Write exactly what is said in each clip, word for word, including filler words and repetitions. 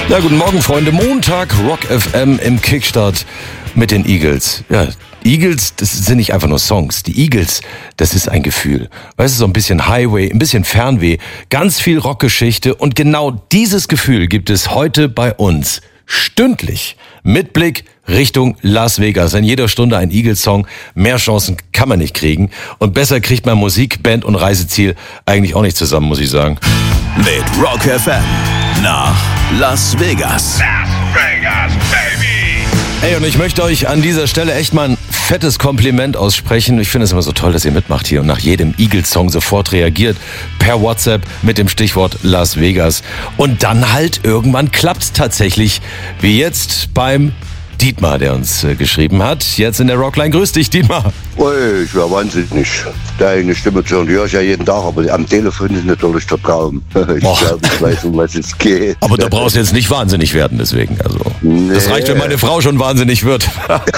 Ja, guten Morgen, Freunde. Montag, Rock F M im Kickstart mit den Eagles. Ja, Eagles, das sind nicht einfach nur Songs. Die Eagles, das ist ein Gefühl. Weißt du, so ein bisschen Highway, ein bisschen Fernweh, ganz viel Rockgeschichte. Und genau dieses Gefühl gibt es heute bei uns. Stündlich. Mit Blick Richtung Las Vegas. In jeder Stunde ein Eagles-Song. Mehr Chancen kann man nicht kriegen. Und besser kriegt man Musik, Band und Reiseziel eigentlich auch nicht zusammen, muss ich sagen. Mit Rock F M nach Las Vegas. Las Vegas, baby! Hey, und ich möchte euch an dieser Stelle echt mal ein fettes Kompliment aussprechen. Ich finde es immer so toll, dass ihr mitmacht hier und nach jedem Eagles-Song sofort reagiert. Per WhatsApp mit dem Stichwort Las Vegas. Und dann halt irgendwann klappt's tatsächlich. Wie jetzt beim Dietmar, der uns äh, geschrieben hat. Jetzt in der Rockline. Grüß dich, Dietmar. Ui, ich wäre wahnsinnig, deine Stimme zu hören. Die höre ich ja jeden Tag, aber am Telefon ist natürlich der Traum. Ich glaube, ich weiß, um was es geht. Aber da brauchst du jetzt nicht wahnsinnig werden, deswegen. Also, nee. Das reicht, wenn meine Frau schon wahnsinnig wird.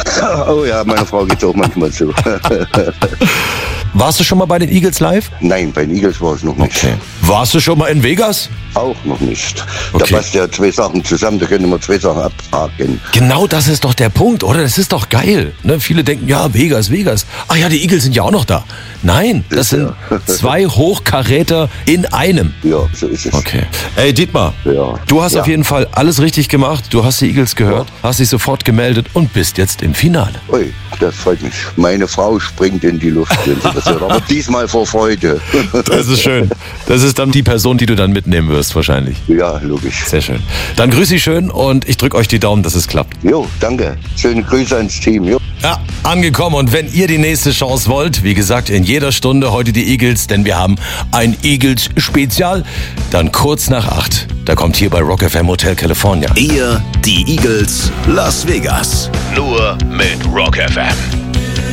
Oh ja, meine Frau geht auch manchmal so. Warst du schon mal bei den Eagles live? Nein, bei den Eagles war ich noch nicht. Okay. Warst du schon mal in Vegas? Auch noch nicht. Okay. Da passt ja zwei Sachen zusammen, da können wir zwei Sachen abhaken. Genau das ist doch der Punkt, oder? Das ist doch geil. Ne? Viele denken, ja, Vegas, Vegas. Ach ja, die Eagles sind ja auch noch da. Nein, das sind ja zwei Hochkaräter in einem. Ja, so ist es. Okay. Ey, Dietmar, ja. du hast ja. auf jeden Fall alles richtig gemacht. Du hast die Eagles gehört, ja. hast dich sofort gemeldet und bist jetzt im Finale. Ui, das freut mich. Meine Frau springt in die Luft. Das wird aber diesmal vor Freude. Das ist schön. Das ist dann die Person, die du dann mitnehmen wirst, wahrscheinlich. Ja, logisch. Sehr schön. Dann grüß Sie schön und ich drücke euch die Daumen, dass es klappt. Jo, danke. Schöne Grüße ans Team. Jo. Ja, angekommen. Und wenn ihr die nächste Chance wollt, wie gesagt, in jeder Stunde heute die Eagles, denn wir haben ein Eagles-Spezial, dann kurz nach acht. Da kommt hier bei Rock F M Hotel California. Ihr, die Eagles, Las Vegas. Nur mit Rock F M.